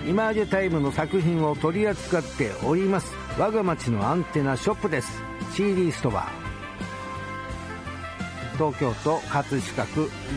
イマージュタイムの作品を取り扱っております我が町のアンテナショップです。 CD ストア、東京都葛飾区